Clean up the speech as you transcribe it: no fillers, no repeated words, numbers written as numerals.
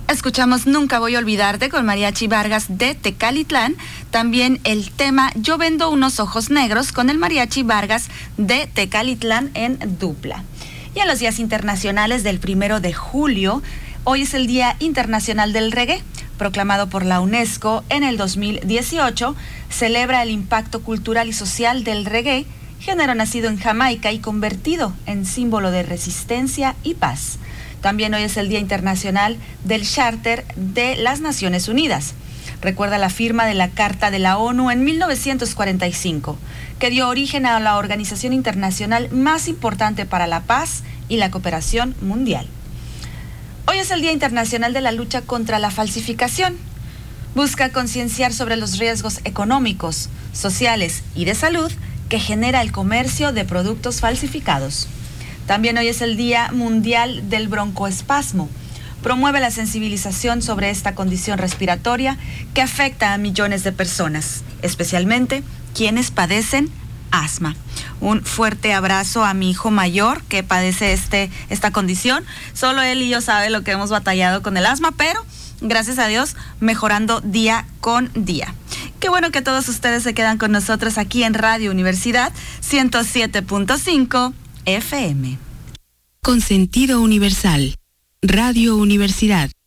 Escuchamos Nunca Voy a Olvidarte con Mariachi Vargas de Tecalitlán. También el tema Yo Vendo Unos Ojos Negros con el Mariachi Vargas de Tecalitlán en dupla. Y en los días internacionales del 1 de julio, hoy es el Día Internacional del Reggae, proclamado por la UNESCO en el 2018, celebra el impacto cultural y social del reggae, género nacido en Jamaica y convertido en símbolo de resistencia y paz. También hoy es el Día Internacional del Charter de las Naciones Unidas. Recuerda la firma de la Carta de la ONU en 1945, que dio origen a la organización internacional más importante para la paz y la cooperación mundial. Hoy es el Día Internacional de la Lucha contra la Falsificación. Busca concienciar sobre los riesgos económicos, sociales y de salud que genera el comercio de productos falsificados. También hoy es el Día Mundial del Broncoespasmo. Promueve la sensibilización sobre esta condición respiratoria que afecta a millones de personas, especialmente quienes padecen asma. Un fuerte abrazo a mi hijo mayor que padece esta condición. Solo él y yo saben lo que hemos batallado con el asma, pero gracias a Dios mejorando día con día. Qué bueno que todos ustedes se quedan con nosotros aquí en Radio Universidad 107.5 FM. Con sentido universal. Radio Universidad.